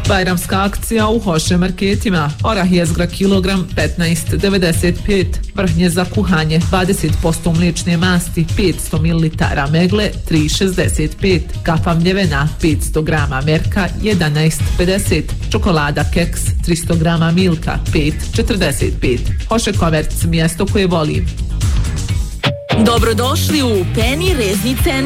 Bajramska akcija u Hoše marketima. Orah jezgra kilogram 15,95. Vrhnje za kuhanje 20% mliječne masti 500 ml megle 3,65. Kafa mljevena 500 grama merka 11,50. Čokolada keks 300 grama milka 5,45. Hoše komerc, mjesto koje volim. Dobrodošli u Penny Rezni centar.